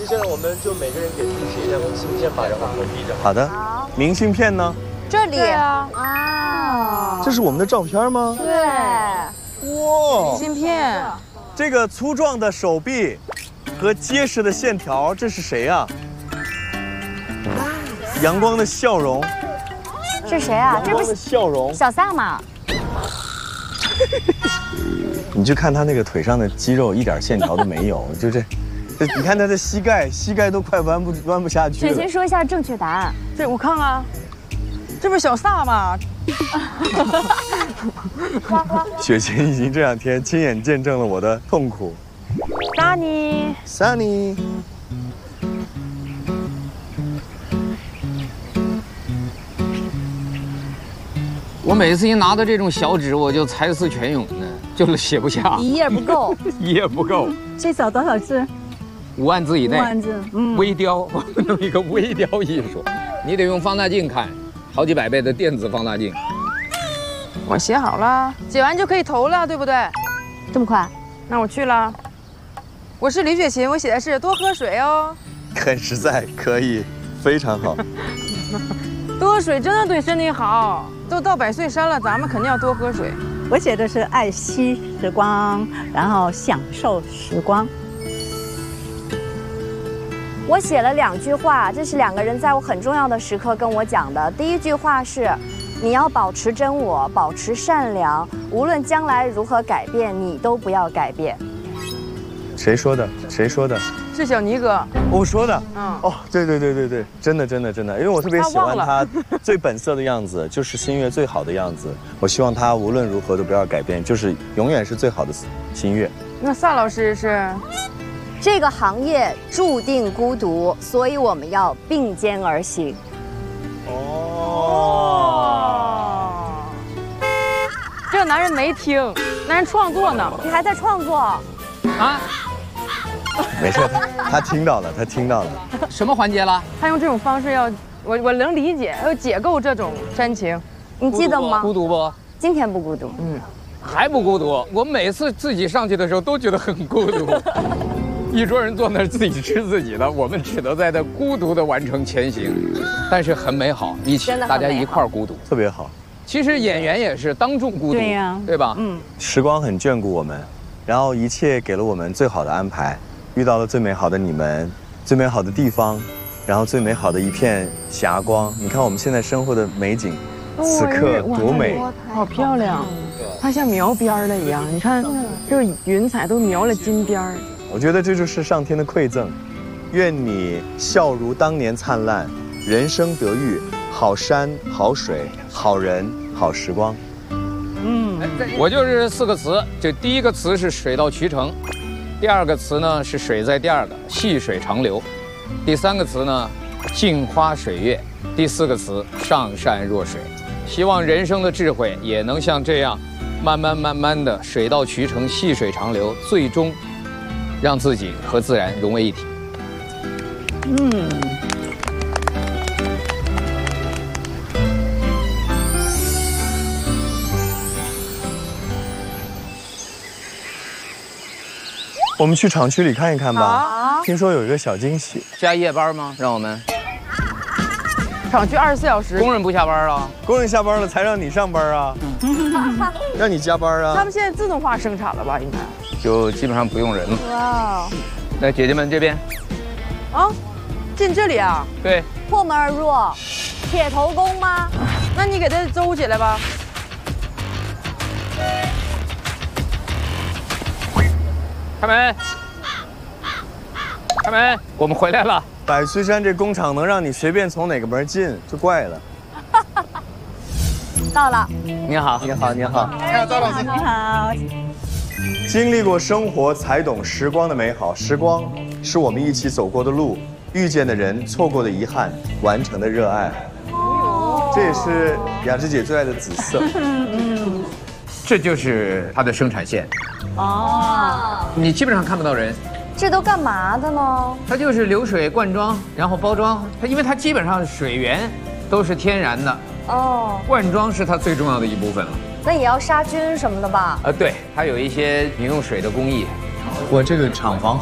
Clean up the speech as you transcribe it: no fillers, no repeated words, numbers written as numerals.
接下来我们就每个人给自己写一张明信片吧，然后投递着。 好的。明信片呢？ 这里啊， 这是我们的照片吗？ 对， 哇， 明信片， 这个粗壮的手臂和结实的线条，这是谁呀？阳光的笑容， 是谁啊？这不是笑容。 小萨吗？ 你就看他那个腿上的肌肉，一点线条都没有，就这，你看他的膝盖都快弯不下去了。 雪琴说一下正确答案。 这我看看，这不是小萨吗？ 雪琴已经这2天亲眼见证了我的痛苦。Sunny。 我每次一拿到这种小纸，我就才思泉涌的，就是写不下， 一页不够， 一页不够。 最少多少字 5万字以内。 5万字， 微雕，我们弄一个微雕艺术，你得用放大镜看，好几百倍的电子放大镜。 我写好了，写完就可以投了，对不对？ 这么快？ 那我去了。我是李雪琴，我写的是多喝水哦。 很实在，可以，非常好。 多喝水真的对身体好，都到100岁生了，咱们肯定要多喝水。 我写的是爱惜时光，然后享受时光。 我写了2句话，这是2个人在我很重要的时刻跟我讲的。第一句话是，你要保持真我，保持善良，无论将来如何改变，你都不要改变。 谁说的？谁说的？ 是小尼哥。 我说的。 嗯。 对，真的，因为我特别喜欢他最本色的样子，就是新月最好的样子。我希望他无论如何都不要改变，就是永远是最好的新月。 那萨老师是？ 这个行业注定孤独，所以我们要并肩而行。 这个男人没听，男人创作呢。 你还在创作啊？ 没事，他听到了， 什么环节了？ 他用这种方式我能理解，要解构这种煽情。 你记得吗？ 孤独不？ 今天不孤独。 还不孤独？我每次自己上去的时候都觉得很孤独。一桌人坐那儿自己吃自己的，我们只能在那孤独地完成前行，但是很美好，一起大家一块儿孤独， 特别好。 其实演员也是当众孤独， 对呀， 对吧？ 时光很眷顾我们，然后一切给了我们最好的安排，遇到了最美好的你们，最美好的地方，然后最美好的一片霞光。你看我们现在生活的美景，此刻多美， 好漂亮。它像描边了一样，你看，就是云彩都描了金边儿。 我觉得这就是上天的馈赠，愿你笑如当年灿烂，人生得遇，好山好水好人好时光。 我就是4个词，就第一个词是水到渠成，第2个词呢是水在第2个细水长流，第3个词呢镜花水月，第4个词上善若水。希望人生的智慧也能像这样慢慢的水到渠成，细水长流，最终让自己和自然融为一体。 我们去厂区里看一看吧。 好， 听说有一个小惊喜。 加夜班吗？让我们厂区24小时。 工人不下班啊？ 工人下班了才让你上班啊？让你加班啊？ 他们现在自动化生产了吧？应该。 就基本上不用人了。 哇， 来，姐姐们这边。 啊，进这里啊？ 对。 破门而入，铁头功吗？ 那你给他周起来吧。 开门！开门！我们回来了。 百岁山这工厂能让你随便从哪个门进，就怪了。 到了。 你好， 你好，你好。 赵老师你好。 经历过生活，才懂时光的美好。时光是我们一起走过的路，遇见的人，错过的遗憾，完成的热爱。这也是雅芝姐最爱的紫色。 这就是它的生产线。你基本上看不到人。 这都干嘛的呢？ 它就是流水灌装，然后包装。因为它基本上水源都是天然的。灌装是它最重要的一部分了。 那也要杀菌什么的吧？ 对，它有一些饮用水的工艺。 我这个厂房